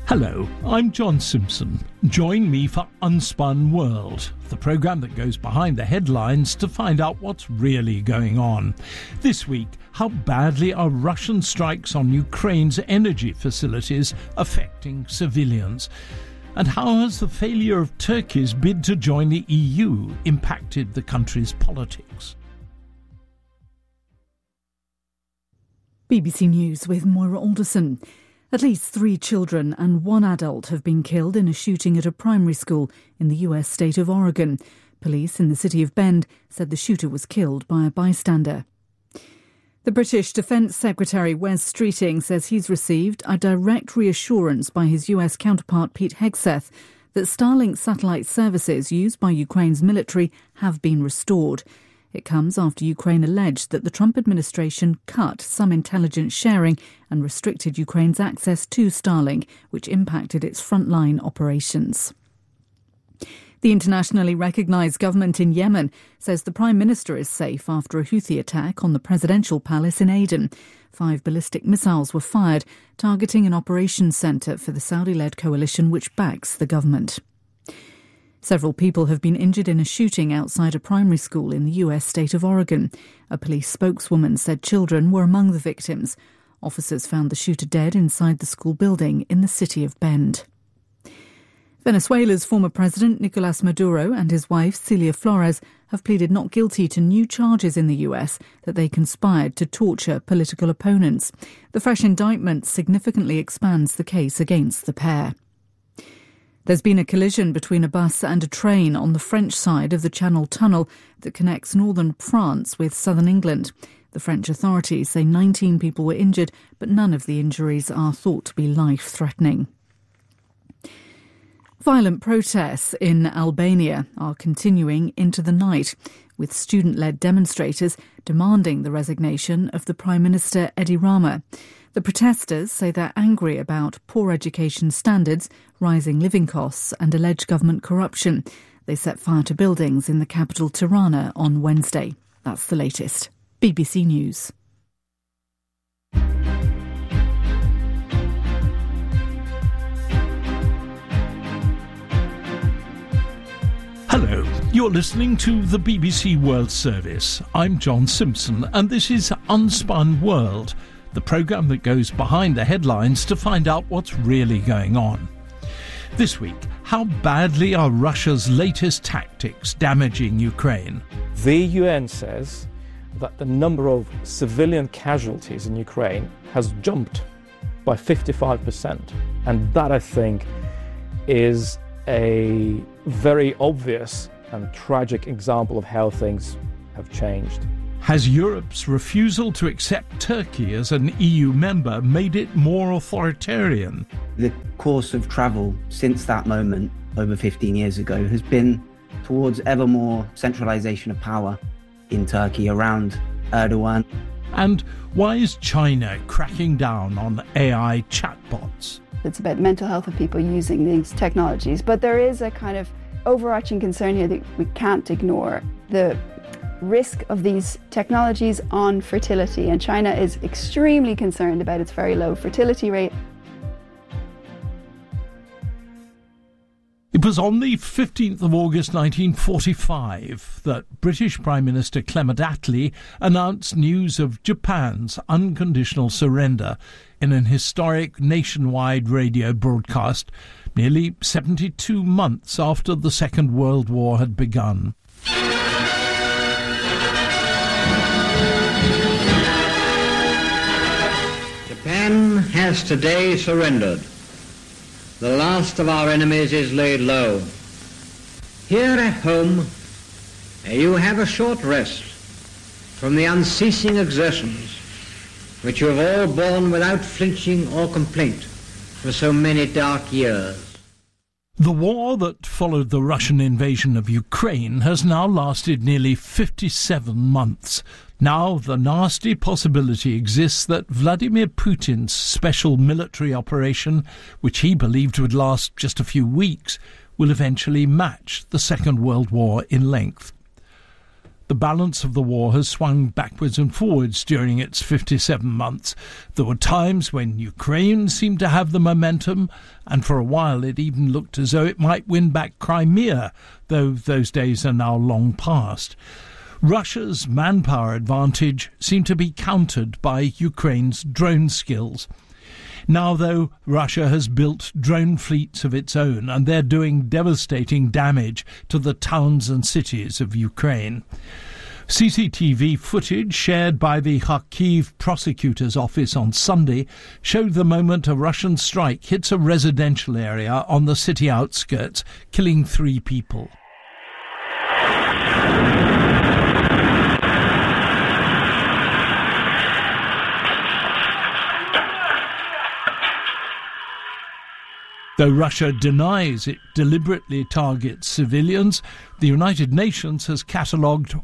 Hello, I'm John Simpson. Join me for Unspun World, the programme that goes behind the headlines to find out what's really going on. This week, how badly are Russian strikes on Ukraine's energy facilities affecting civilians? And how has the failure of Turkey's bid to join the EU impacted the country's politics? BBC News with Moira Alderson. At least 3 children and 1 adult have been killed in a shooting at a primary school in the US state of Oregon. Police in the city of Bend said the shooter was killed by a bystander. The British Defence Secretary Wes Streeting says he's received a direct reassurance by his US counterpart Pete Hegseth that Starlink satellite services used by Ukraine's military have been restored. It comes after Ukraine alleged that the Trump administration cut some intelligence sharing and restricted Ukraine's access to Starlink, which impacted its frontline operations. The internationally recognised government in Yemen says the Prime Minister is safe after a Houthi attack on the presidential palace in Aden. 5 ballistic missiles were fired, targeting an operations centre for the Saudi-led coalition which backs the government. Several people have been injured in a shooting outside a primary school in the US state of Oregon. A police spokeswoman said children were among the victims. Officers found the shooter dead inside the school building in the city of Bend. Venezuela's former president Nicolas Maduro and his wife Celia Flores have pleaded not guilty to new charges in the US that they conspired to torture political opponents. The fresh indictment significantly expands the case against the pair. There's been a collision between a bus and a train on the French side of the Channel Tunnel that connects northern France with southern England. The French authorities say 19 people were injured, but none of the injuries are thought to be life-threatening. Violent protests in Albania are continuing into the night, with student-led demonstrators demanding the resignation of the Prime Minister Edi Rama. The protesters say they're angry about poor education standards, rising living costs and alleged government corruption. They set fire to buildings in the capital Tirana on Wednesday. That's the latest. BBC News. Hello, you're listening to the BBC World Service. I'm John Simpson and this is Unspun World, the programme that goes behind the headlines to find out what's really going on. This week, how badly are Russia's latest tactics damaging Ukraine? The UN says that the number of civilian casualties in Ukraine has jumped by 55%. And that, I think, is a very obvious and tragic example of how things have changed. Has Europe's refusal to accept Turkey as an EU member made it more authoritarian? The course of travel since that moment, over 15 years ago, has been towards ever more centralisation of power in Turkey around Erdogan. And why is China cracking down on AI chatbots? It's about mental health of people using these technologies, but there is a kind of overarching concern here that we can't ignore. The risk of these technologies on fertility, and China is extremely concerned about its very low fertility rate. It was on the 15th of August 1945 that British Prime Minister Clement Attlee announced news of Japan's unconditional surrender in an historic nationwide radio broadcast nearly 72 months after the Second World War had begun. Japan has today surrendered. The last of our enemies is laid low. Here at home, you have a short rest from the unceasing exertions which you have all borne without flinching or complaint for so many dark years. The war that followed the Russian invasion of Ukraine has now lasted nearly 57 months. Now the nasty possibility exists that Vladimir Putin's special military operation, which he believed would last just a few weeks, will eventually match the Second World War in length. The balance of the war has swung backwards and forwards during its 57 months. There were times when Ukraine seemed to have the momentum, and for a while it even looked as though it might win back Crimea, though those days are now long past. Russia's manpower advantage seemed to be countered by Ukraine's drone skills. Now, though, Russia has built drone fleets of its own, and they're doing devastating damage to the towns and cities of Ukraine. CCTV footage shared by the Kharkiv prosecutor's office on Sunday showed the moment a Russian strike hits a residential area on the city outskirts, killing 3 people. Though Russia denies it deliberately targets civilians, the United Nations has catalogued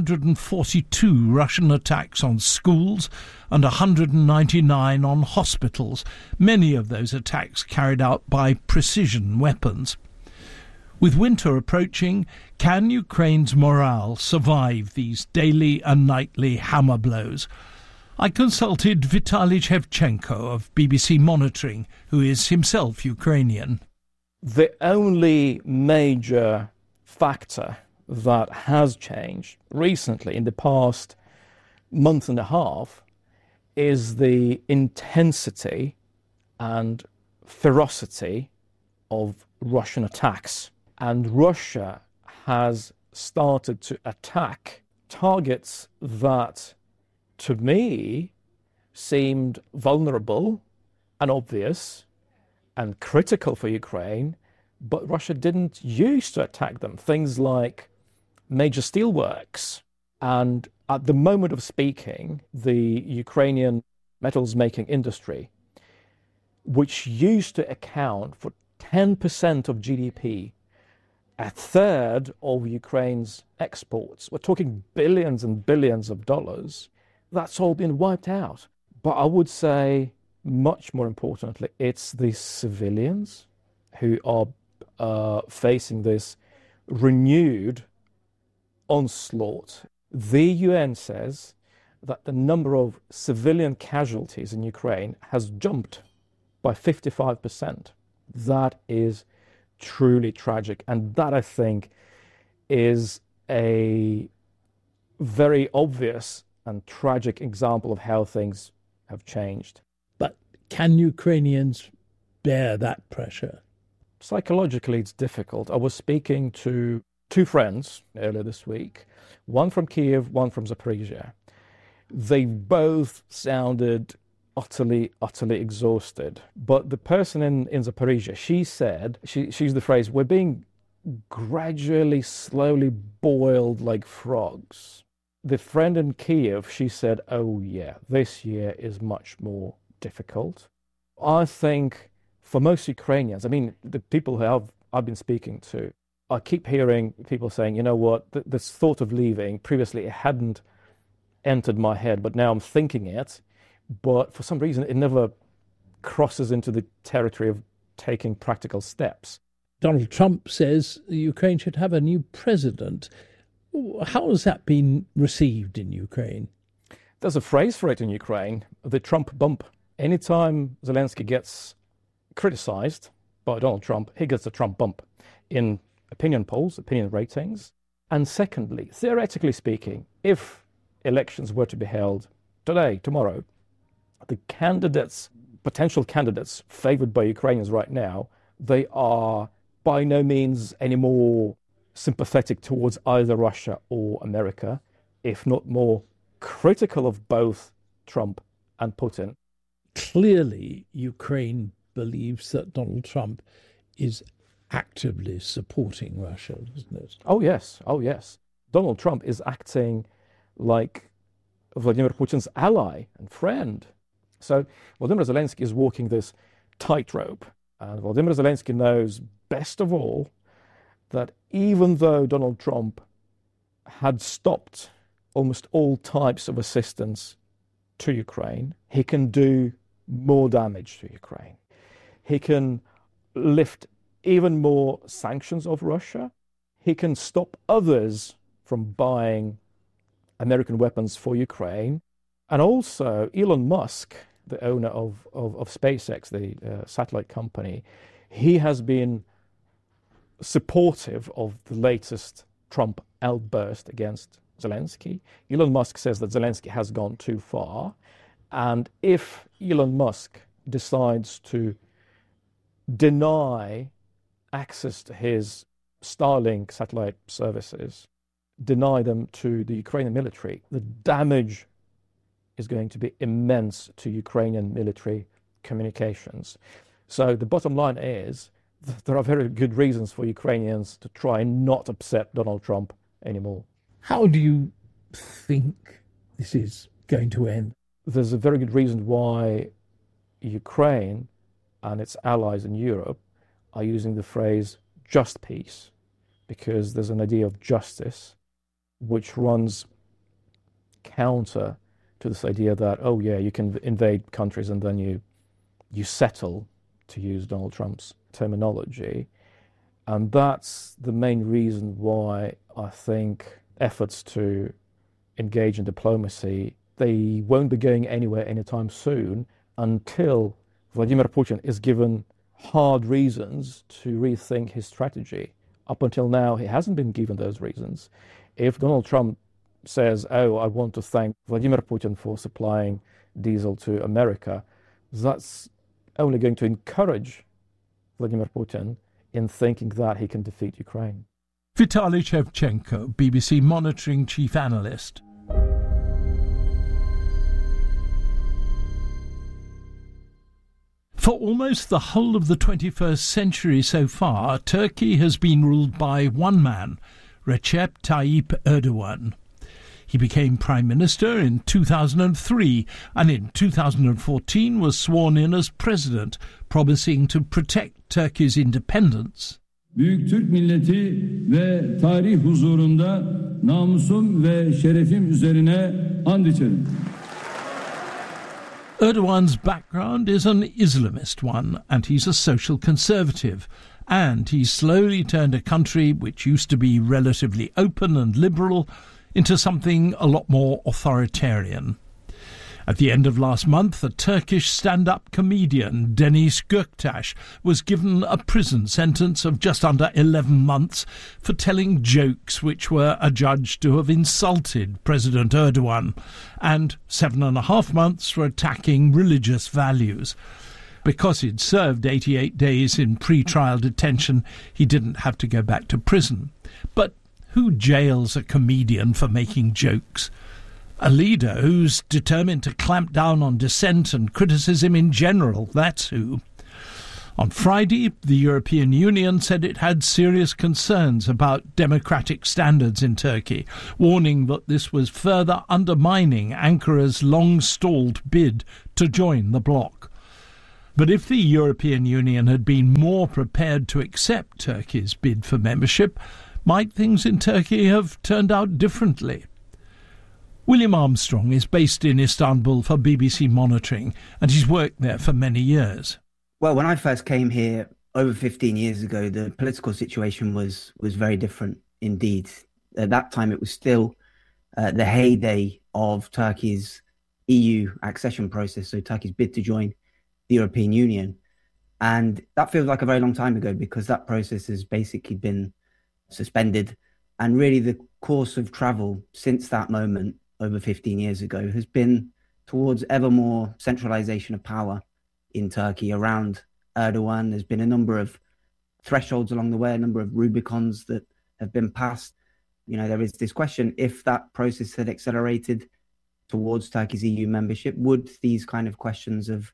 442 Russian attacks on schools and 199 on hospitals, many of those attacks carried out by precision weapons. With winter approaching, can Ukraine's morale survive these daily and nightly hammer blows? I consulted Vitaly Shevchenko of BBC Monitoring, who is himself Ukrainian. The only major factor that has changed recently in the past month and a half is the intensity and ferocity of Russian attacks. And Russia has started to attack targets that, to me, seemed vulnerable and obvious and critical for Ukraine, but Russia didn't use to attack them. Things like major steelworks. And at the moment of speaking, the Ukrainian metals making industry, which used to account for 10% of GDP, a third of Ukraine's exports, we're talking billions and billions of dollars, that's all been wiped out. But I would say, much more importantly, it's the civilians who are facing this renewed onslaught. The UN says that the number of civilian casualties in Ukraine has jumped by 55%. That is truly tragic. And that, I think, is a very obvious and tragic example of how things have changed. But can Ukrainians bear that pressure? Psychologically, it's difficult. I was speaking to 2 friends earlier this week, one from Kiev, one from Zaporizhia. They both sounded utterly exhausted. But the person in Zaporizhia, she said, she used the phrase, we're being gradually, slowly boiled like frogs. The friend in Kiev, she said, oh yeah, this year is much more difficult. I think for most Ukrainians, I mean, the people who I've been speaking to, I keep hearing people saying, you know what, this thought of leaving, previously it hadn't entered my head, but now I'm thinking it. But for some reason, it never crosses into the territory of taking practical steps. Donald Trump says Ukraine should have a new president. How has that been received in Ukraine? There's a phrase for it in Ukraine, the Trump bump. Anytime Zelensky gets criticized by Donald Trump, he gets a Trump bump in opinion polls, opinion ratings. And secondly, theoretically speaking, if elections were to be held today, tomorrow, the candidates, potential candidates favored by Ukrainians right now, they are by no means any more sympathetic towards either Russia or America, if not more critical of both Trump and Putin. Clearly, Ukraine believes that Donald Trump is actively supporting Russia, isn't it? Oh, yes. Donald Trump is acting like Vladimir Putin's ally and friend. So Volodymyr Zelensky is walking this tightrope. And Volodymyr Zelensky knows best of all that even though Donald Trump had stopped almost all types of assistance to Ukraine, he can do more damage to Ukraine. He can lift even more sanctions of Russia. He can stop others from buying American weapons for Ukraine. And also Elon Musk, the owner of SpaceX, the satellite company, he has been supportive of the latest Trump outburst against Zelensky. Elon Musk says that Zelensky has gone too far. And if Elon Musk decides to deny access to his Starlink satellite services, deny them to the Ukrainian military, the damage is going to be immense to Ukrainian military communications. So the bottom line is there are very good reasons for Ukrainians to try and not upset Donald Trump anymore. How do you think this is going to end? There's a very good reason why Ukraine and its allies in Europe are using the phrase just peace, because there's an idea of justice which runs counter to this idea that, oh yeah, you can invade countries and then you settle, to use Donald Trump's terminology. And that's the main reason why I think efforts to engage in diplomacy, they won't be going anywhere anytime soon until Vladimir Putin is given hard reasons to rethink his strategy. Up until now, he hasn't been given those reasons. If Donald Trump says, oh, I want to thank Vladimir Putin for supplying diesel to America, that's only going to encourage Vladimir Putin in thinking that he can defeat Ukraine. Vitaly Shevchenko, BBC Monitoring Chief Analyst. For almost the whole of the 21st century so far, Turkey has been ruled by one man, Recep Tayyip Erdogan. He became Prime Minister in 2003 and in 2014 was sworn in as President, promising to protect Turkey's independence. Büyük Türk milleti ve tarih huzurunda namusum ve şerefim üzerine and içerim. Erdogan's background is an Islamist one, and he's a social conservative. And he's slowly turned a country which used to be relatively open and liberal into something a lot more authoritarian. At the end of last month, a Turkish stand-up comedian, Deniz Göktaş, was given a prison sentence of just under 11 months for telling jokes which were adjudged to have insulted President Erdogan, and 7.5 months for attacking religious values. Because he'd served 88 days in pre-trial detention, he didn't have to go back to prison. But who jails a comedian for making jokes? A leader who's determined to clamp down on dissent and criticism in general, that's who. On Friday, the European Union said it had serious concerns about democratic standards in Turkey, warning that this was further undermining Ankara's long-stalled bid to join the bloc. But if the European Union had been more prepared to accept Turkey's bid for membership, might things in Turkey have turned out differently? William Armstrong is based in Istanbul for BBC Monitoring, and he's worked there for many years. Well, when I first came here over 15 years ago, the political situation was very different indeed. At that time, it was still the heyday of Turkey's EU accession process, so Turkey's bid to join the European Union. And that feels like a very long time ago because that process has basically been suspended. And really the course of travel since that moment over 15 years ago has been towards ever more centralization of power in Turkey around Erdogan. There's been a number of thresholds along the way, a number of Rubicons that have been passed. You know, there is this question, if that process had accelerated towards Turkey's EU membership, would these kind of questions of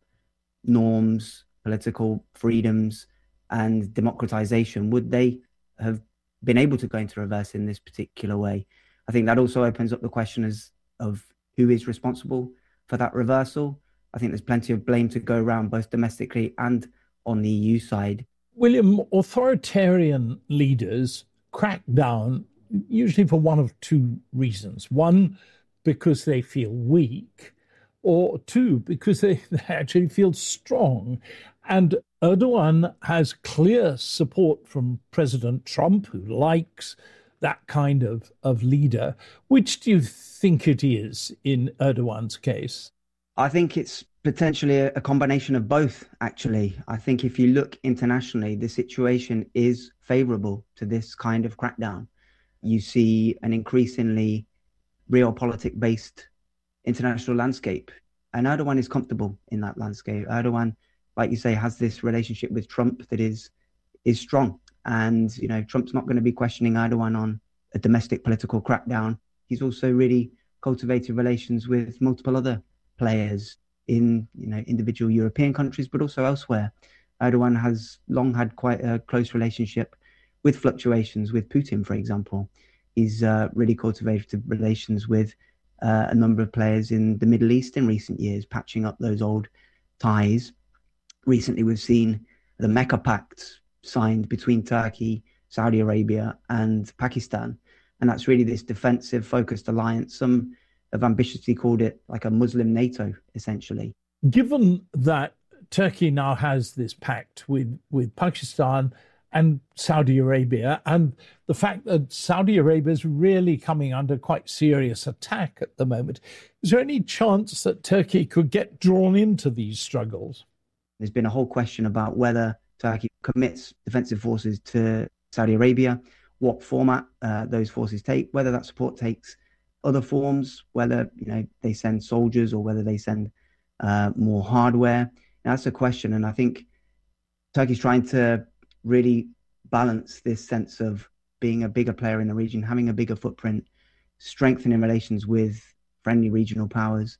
norms, political freedoms and democratization, would they have been able to go into reverse in this particular way? I think that also opens up the question of who is responsible for that reversal. I think there's plenty of blame to go around, both domestically and on the EU side. William, authoritarian leaders crack down usually for one of two reasons. One, because they feel weak, or two, because they actually feel strong. And Erdogan has clear support from President Trump, who likes that kind of leader. Which do you think it is in Erdogan's case? I think it's potentially a combination of both, actually. I think if you look internationally, the situation is favorable to this kind of crackdown. You see an increasingly realpolitik-based international landscape, and Erdogan is comfortable in that landscape. Erdogan, like you say, has this relationship with Trump that is strong. And, you know, Trump's not going to be questioning Erdogan on a domestic political crackdown. He's also really cultivated relations with multiple other players in, you know, individual European countries, but also elsewhere. Erdogan has long had quite a close relationship with fluctuations with Putin, for example. He's really cultivated relations with a number of players in the Middle East in recent years, patching up those old ties. Recently, we've seen the Mecca Pact signed between Turkey, Saudi Arabia, and Pakistan. And that's really this defensive, focused alliance. Some have ambitiously called it like a Muslim NATO, essentially. Given that Turkey now has this pact with Pakistan and Saudi Arabia, and the fact that Saudi Arabia is really coming under quite serious attack at the moment, is there any chance that Turkey could get drawn into these struggles? There's been a whole question about whether Turkey commits defensive forces to Saudi Arabia, what format those forces take, whether that support takes other forms, whether, you know, they send soldiers or whether they send more hardware. Now, that's a question, and I think Turkey's trying to really balance this sense of being a bigger player in the region, having a bigger footprint, strengthening relations with friendly regional powers,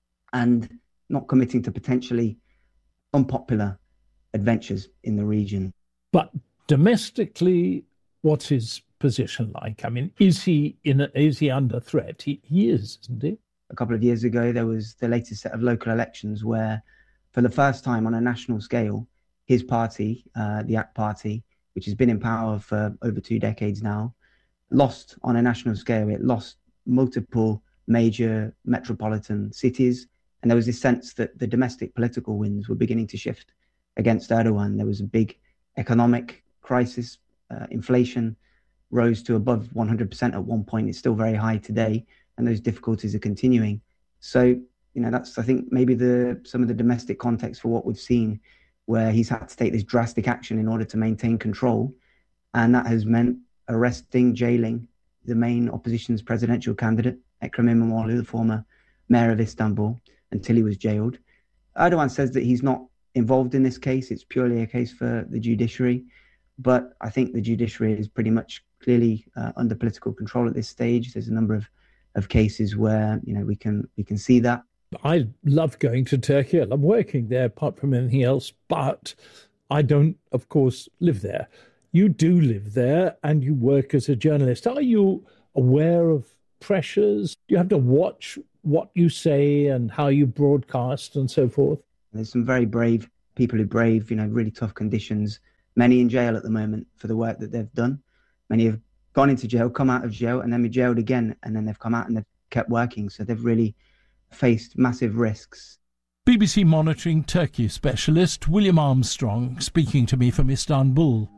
and not committing to potentially unpopular adventures in the region. But domestically, what's his position like? I mean, is he under threat? He is, isn't he? A couple of years ago, there was the latest set of local elections where, for the first time on a national scale, his party, the AK Party, which has been in power for over 2 decades now, lost on a national scale. It lost multiple major metropolitan cities. And there was this sense that the domestic political winds were beginning to shift against Erdogan. There was a big economic crisis. Inflation rose to above 100% at one point. It's still very high today, and those difficulties are continuing. So, you know, that's, I think, maybe some of the domestic context for what we've seen, where he's had to take this drastic action in order to maintain control. And that has meant arresting, jailing the main opposition's presidential candidate, Ekrem İmamoğlu, the former mayor of Istanbul, until he was jailed. Erdogan says that he's not involved in this case. It's purely a case for the judiciary. But I think the judiciary is pretty much clearly under political control at this stage. There's a number of cases where, you know, we can see that. I love going to Turkey. I love working there, apart from anything else. But I don't, of course, live there. You do live there, and you work as a journalist. Are you aware of pressures? Do you have to watch what you say and how you broadcast and so forth? There's some very brave people who brave, you know, really tough conditions. Many in jail at the moment for the work that they've done. Many have gone into jail, come out of jail, and then been jailed again, and then they've come out and they've kept working. So they've really faced massive risks. BBC Monitoring Turkey specialist William Armstrong speaking to me from Istanbul.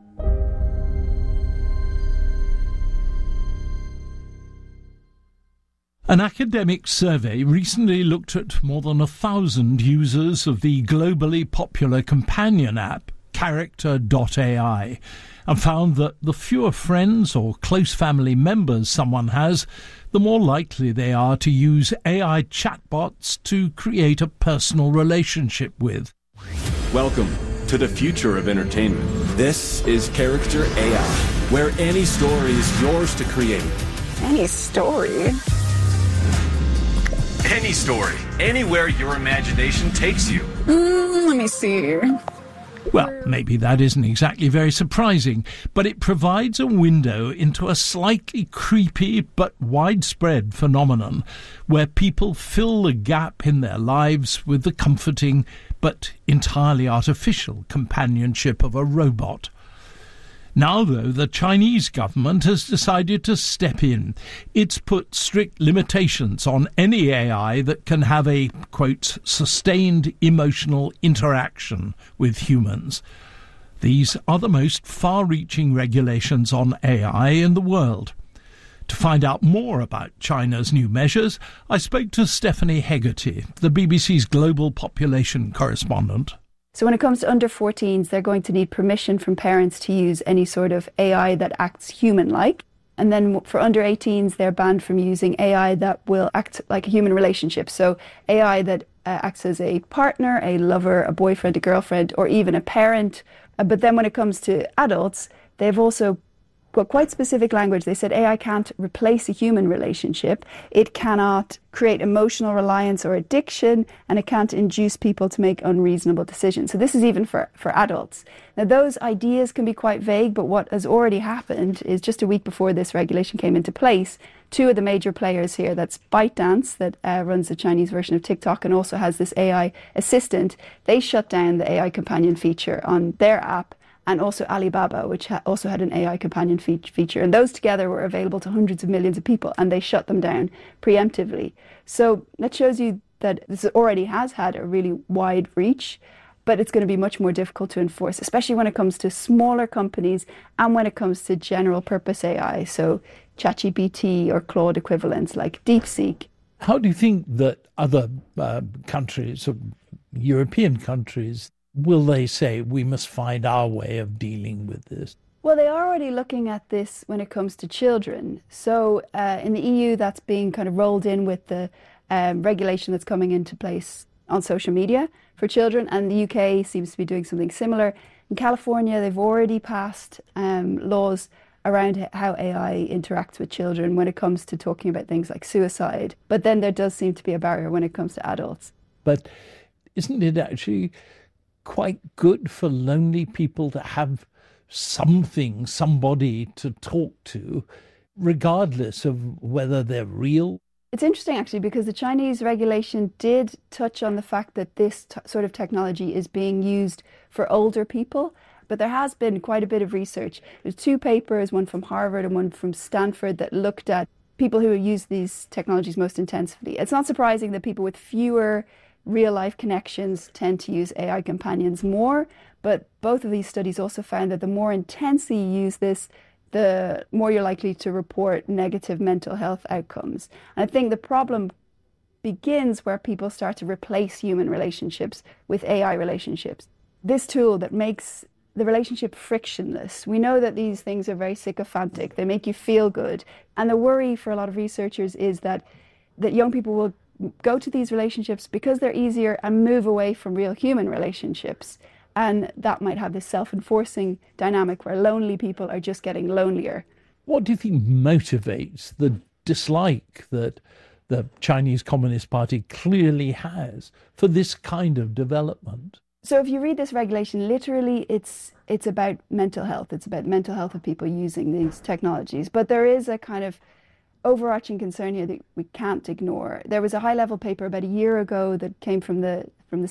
An academic survey recently looked at more than 1,000 users of the globally popular companion app Character.ai and found that the fewer friends or close family members someone has, the more likely they are to use AI chatbots to create a personal relationship with. Welcome to the future of entertainment. This is Character AI, where any story is yours to create. Any story? Any story, anywhere your imagination takes you. Let me see. Well, maybe that isn't exactly very surprising, but it provides a window into a slightly creepy but widespread phenomenon where people fill the gap in their lives with the comforting but entirely artificial companionship of a robot. Now, though, the Chinese government has decided to step in. It's put strict limitations on any AI that can have a, quote, sustained emotional interaction with humans. These are the most far-reaching regulations on AI in the world. To find out more about China's new measures, I spoke to Stephanie Hegarty, the BBC's global population correspondent. So when it comes to under 14s, they're going to need permission from parents to use any sort of AI that acts human-like. And then for under 18s, they're banned from using AI that will act like a human relationship. So AI that acts as a partner, a lover, a boyfriend, a girlfriend, or even a parent. But then when it comes to adults, they've also got quite specific language. They said AI can't replace a human relationship. It cannot create emotional reliance or addiction, and it can't induce people to make unreasonable decisions. So this is even for adults. Now, those ideas can be quite vague, but what has already happened is just a week before this regulation came into place, two of the major players here, that's ByteDance, that runs the Chinese version of TikTok and also has this AI assistant, they shut down the AI companion feature on their app, and also Alibaba, which also had an AI companion feature. And those together were available to hundreds of millions of people, and they shut them down preemptively. So that shows you that this already has had a really wide reach, but it's going to be much more difficult to enforce, especially when it comes to smaller companies and when it comes to general purpose AI, so ChatGPT or Claude equivalents like DeepSeek. How do you think that other countries, European countries, will they say we must find our way of dealing with this? Well, they are already looking at this when it comes to children. So in the EU, that's being kind of rolled in with the regulation that's coming into place on social media for children. And the UK seems to be doing something similar. In California, they've already passed laws around how AI interacts with children when it comes to talking about things like suicide. But then there does seem to be a barrier when it comes to adults. But isn't it actually quite good for lonely people to have somebody to talk to, regardless of whether they're real? It's interesting, actually, because the Chinese regulation did touch on the fact that this sort of technology is being used for older people. But there has been quite a bit of research. There's two papers, one from Harvard and one from Stanford, that looked at people who use these technologies most intensively. It's not surprising that people with fewer real-life connections tend to use AI companions more, but both of these studies also found that the more intensely you use this, the more you're likely to report negative mental health outcomes. And I think the problem begins where people start to replace human relationships with AI relationships. This tool that makes the relationship frictionless. We know that these things are very sycophantic. They make you feel good. And the worry for a lot of researchers is that young people will go to these relationships because they're easier and move away from real human relationships. And that might have this self-enforcing dynamic where lonely people are just getting lonelier. What do you think motivates the dislike that the Chinese Communist Party clearly has for this kind of development? So if you read this regulation, literally it's about mental health. It's about mental health of people using these technologies. But there is a kind of overarching concern here that we can't ignore. There was a high-level paper about a year ago that came from the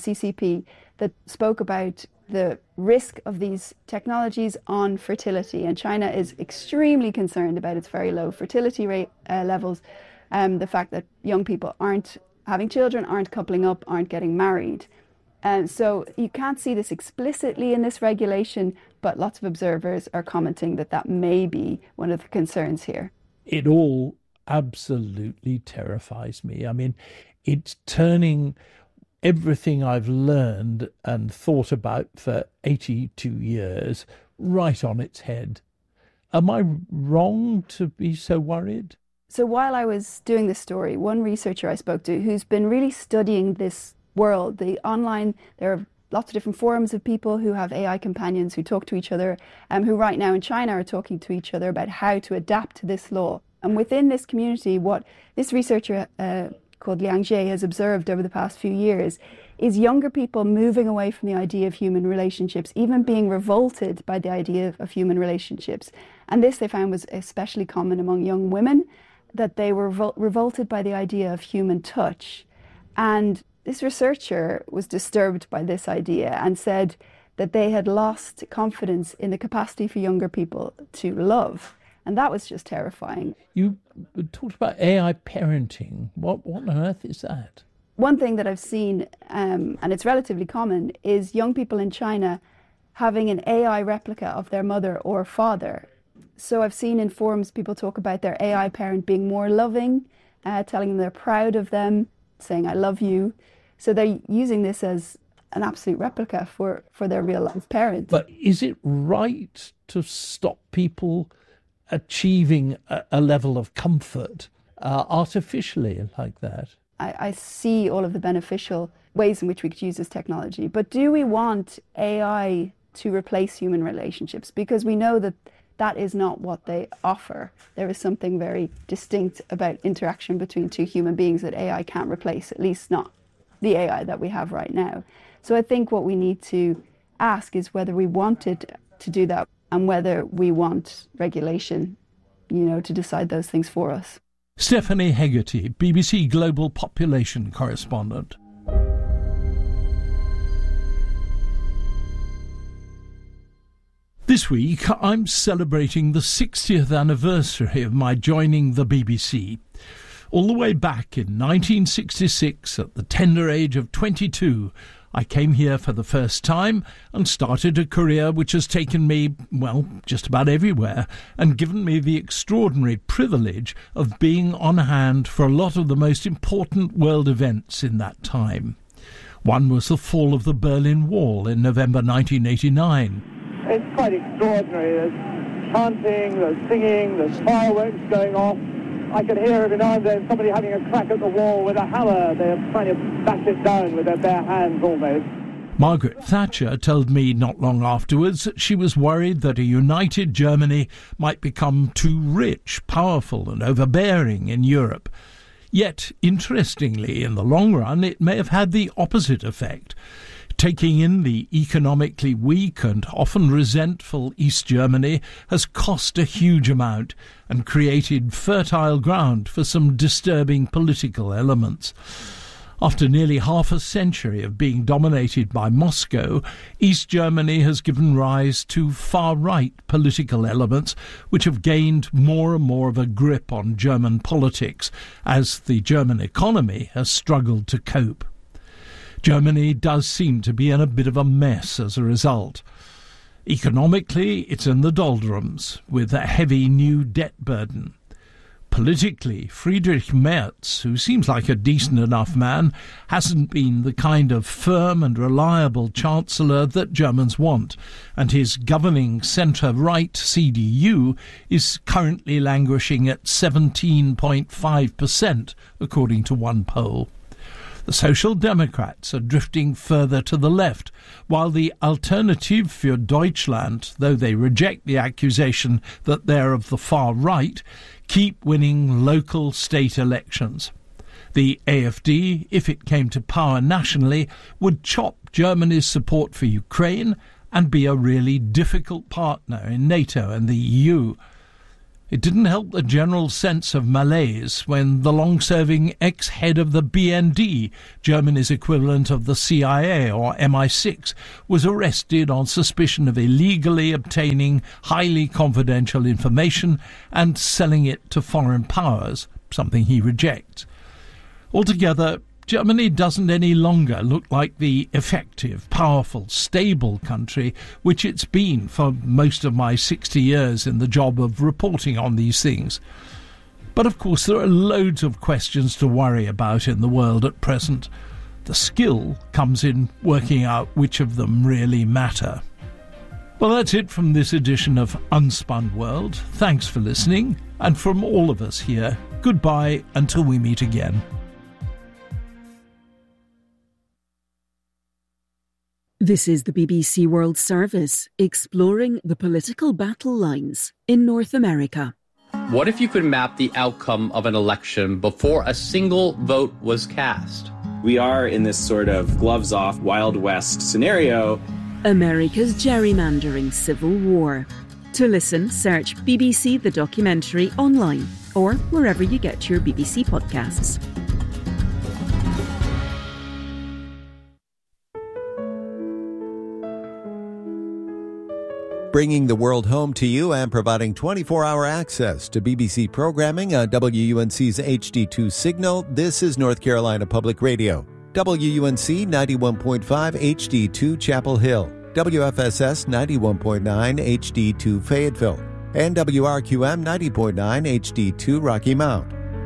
CCP that spoke about the risk of these technologies on fertility. And China is extremely concerned about its very low fertility rate levels, the fact that young people aren't having children, aren't coupling up, aren't getting married. And so you can't see this explicitly in this regulation, but lots of observers are commenting that that may be one of the concerns here. It all absolutely terrifies me. I mean, it's turning everything I've learned and thought about for 82 years right on its head. Am I wrong to be so worried? So while I was doing this story, one researcher I spoke to who's been really studying this world, the online, there are lots of different forums of people who have AI companions who talk to each other, who right now in China are talking to each other about how to adapt to this law. And within this community, what this researcher called Liang Jie has observed over the past few years is younger people moving away from the idea of human relationships, even being revolted by the idea of human relationships. And this they found was especially common among young women, that they were revolted by the idea of human touch. And this researcher was disturbed by this idea and said that they had lost confidence in the capacity for younger people to love. And that was just terrifying. You talked about AI parenting. What on earth is that? One thing that I've seen, and it's relatively common, is young people in China having an AI replica of their mother or father. So I've seen in forums people talk about their AI parent being more loving, telling them they're proud of them, saying, I love you. So they're using this as an absolute replica for their real life parent. But is it right to stop people achieving a level of comfort artificially like that? I see all of the beneficial ways in which we could use this technology. But do we want AI to replace human relationships? Because we know that that is not what they offer. There is something very distinct about interaction between two human beings that AI can't replace, at least not the AI that we have right now. So I think what we need to ask is whether we wanted to do that and whether we want regulation, to decide those things for us. Stephanie Hegarty, BBC Global Population Correspondent. This week, I'm celebrating the 60th anniversary of my joining the BBC. All the way back in 1966, at the tender age of 22, I came here for the first time and started a career which has taken me, just about everywhere, and given me the extraordinary privilege of being on hand for a lot of the most important world events in that time. One was the fall of the Berlin Wall in November 1989. It's quite extraordinary. There's chanting, there's singing, there's fireworks going off. I could hear every now and then somebody having a crack at the wall with a hammer. They're trying to bash it down with their bare hands almost. Margaret Thatcher told me not long afterwards that she was worried that a united Germany might become too rich, powerful and overbearing in Europe. Yet, interestingly, in the long run, it may have had the opposite effect. Taking in the economically weak and often resentful East Germany has cost a huge amount and created fertile ground for some disturbing political elements. After nearly half a century of being dominated by Moscow, East Germany has given rise to far-right political elements which have gained more and more of a grip on German politics as the German economy has struggled to cope. Germany does seem to be in a bit of a mess as a result. Economically, it's in the doldrums, with a heavy new debt burden. Politically, Friedrich Merz, who seems like a decent enough man, hasn't been the kind of firm and reliable chancellor that Germans want, and his governing centre-right CDU is currently languishing at 17.5%, according to one poll. The Social Democrats are drifting further to the left, while the Alternative für Deutschland, though they reject the accusation that they're of the far right, keep winning local state elections. The AfD, if it came to power nationally, would chop Germany's support for Ukraine and be a really difficult partner in NATO and the EU. It didn't help the general sense of malaise when the long-serving ex-head of the BND, Germany's equivalent of the CIA or MI6, was arrested on suspicion of illegally obtaining highly confidential information and selling it to foreign powers, something he rejects. Altogether, Germany doesn't any longer look like the effective, powerful, stable country which it's been for most of my 60 years in the job of reporting on these things. But of course there are loads of questions to worry about in the world at present. The skill comes in working out which of them really matter. Well, that's it from this edition of Unspun World. Thanks for listening, and from all of us here, goodbye until we meet again. This is the BBC World Service, exploring the political battle lines in North America. What if you could map the outcome of an election before a single vote was cast? We are in this sort of gloves-off Wild West scenario. America's gerrymandering civil war. To listen, search BBC The Documentary online or wherever you get your BBC podcasts. Bringing the world home to you and providing 24-hour access to BBC programming on WUNC's HD2 signal, this is North Carolina Public Radio. WUNC 91.5 HD2 Chapel Hill. WFSS 91.9 HD2 Fayetteville. and WRQM 90.9 HD2 Rocky Mount.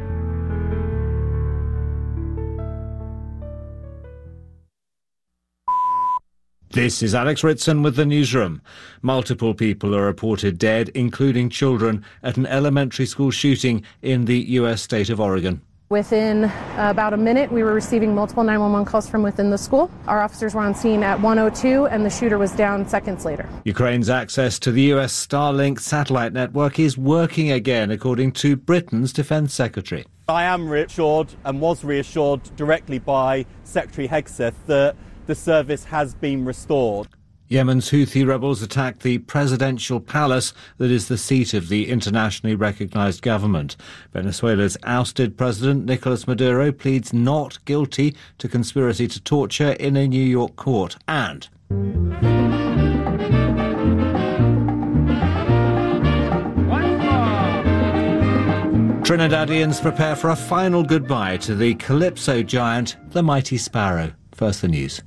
This is Alex Ritson with the newsroom. Multiple people are reported dead, including children, at an elementary school shooting in the U.S. state of Oregon. Within about a minute, we were receiving multiple 911 calls from within the school. Our officers were on scene at 1:02, and the shooter was down seconds later. Ukraine's access to the U.S. Starlink satellite network is working again, according to Britain's Defence Secretary. I am reassured and was reassured directly by Secretary Hegseth that the service has been restored. Yemen's Houthi rebels attacked the presidential palace that is the seat of the internationally recognised government. Venezuela's ousted president Nicolas Maduro pleads not guilty to conspiracy to torture in a New York court. And Trinidadians prepare for a final goodbye to the calypso giant, the mighty sparrow. First the news.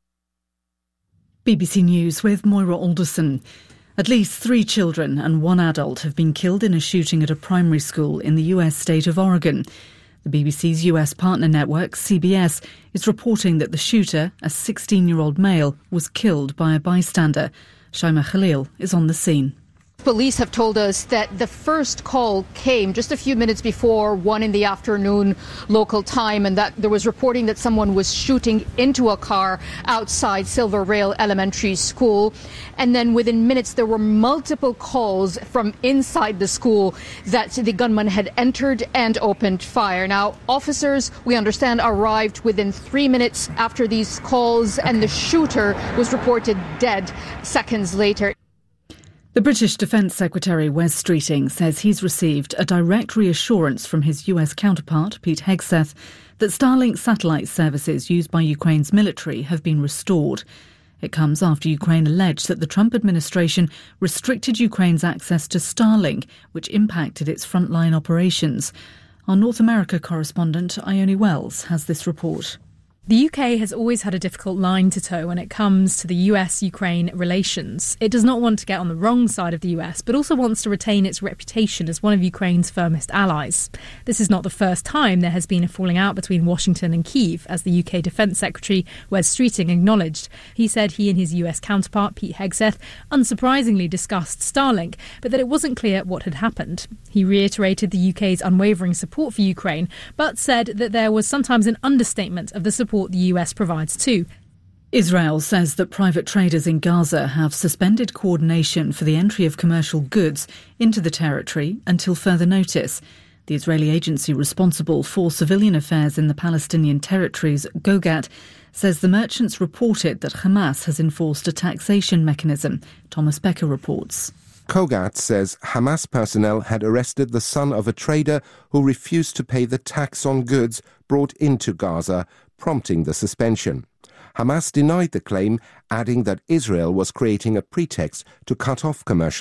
BBC News with Moira Alderson. At least 3 children and 1 adult have been killed in a shooting at a primary school in the US state of Oregon. The BBC's US partner network, CBS, is reporting that the shooter, a 16-year-old male, was killed by a bystander. Shaima Khalil is on the scene. Police have told us that the first call came just a few minutes before 1 in the afternoon local time, and that there was reporting that someone was shooting into a car outside Silver Rail Elementary School. And then within minutes there were multiple calls from inside the school that the gunman had entered and opened fire. Now, officers, we understand, arrived within 3 minutes after these calls, and the shooter was reported dead seconds later. The British Defence Secretary Wes Streeting says he's received a direct reassurance from his US counterpart, Pete Hegseth, that Starlink satellite services used by Ukraine's military have been restored. It comes after Ukraine alleged that the Trump administration restricted Ukraine's access to Starlink, which impacted its frontline operations. Our North America correspondent, Ione Wells, has this report. The UK has always had a difficult line to toe when it comes to the US-Ukraine relations. It does not want to get on the wrong side of the US, but also wants to retain its reputation as one of Ukraine's firmest allies. This is not the first time there has been a falling out between Washington and Kyiv, as the UK Defence Secretary Wes Streeting acknowledged. He said he and his US counterpart, Pete Hegseth, unsurprisingly discussed Starlink, but that it wasn't clear what had happened. He reiterated the UK's unwavering support for Ukraine, but said that there was sometimes an understatement of the support the US provides too. Israel says that private traders in Gaza have suspended coordination for the entry of commercial goods into the territory until further notice. The Israeli agency responsible for civilian affairs in the Palestinian territories, GOGAT, says the merchants reported that Hamas has enforced a taxation mechanism. Thomas Becker reports. GOGAT says Hamas personnel had arrested the son of a trader who refused to pay the tax on goods brought into Gaza, prompting the suspension. Hamas denied the claim, adding that Israel was creating a pretext to cut off commercial